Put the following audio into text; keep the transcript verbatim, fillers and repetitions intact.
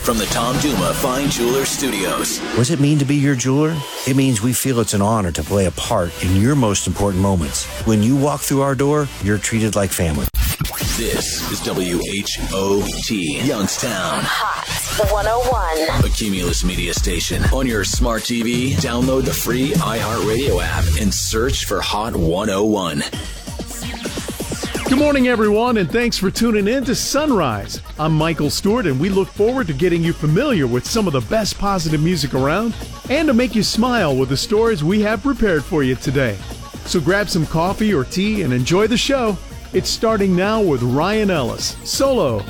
from the Tom Duma Fine Jeweler Studios. What does it mean to be your jeweler? It means we feel it's an honor to play a part in your most important moments. When you walk through our door, you're treated like family. This is W H O T, Youngstown. Hot one oh one. A Cumulus Media station. On your smart T V, download the free iHeartRadio app and search for Hot one oh one. Good morning, everyone, and thanks for tuning in to Sunrise. I'm Michael Stewart, and we look forward to getting you familiar with some of the best positive music around and to make you smile with the stories we have prepared for you today. So grab some coffee or tea and enjoy the show. It's starting now with Ryan Ellis, Solo.